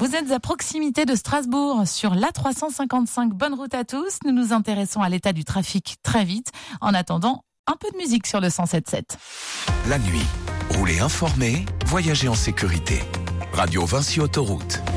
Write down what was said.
Vous êtes à proximité de Strasbourg, sur l'A355. Bonne route à tous. Nous nous intéressons à l'état du trafic très vite. En attendant, un peu de musique sur le 107.7. La nuit, roulez informé, voyagez en sécurité. Radio Vinci Autoroute.